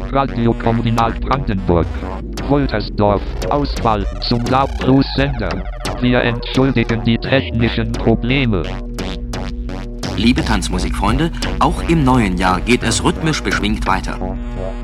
Radiokombinat Brandenburg. Woltersdorf. Auswahl zum Lautlos-Sender. Wir entschuldigen die technischen Probleme. Liebe Tanzmusikfreunde, auch im neuen Jahr geht es rhythmisch beschwingt weiter.